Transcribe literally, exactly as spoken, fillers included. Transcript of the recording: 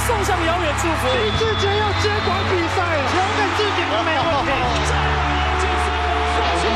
送上遥远祝福。 林志杰要接管比赛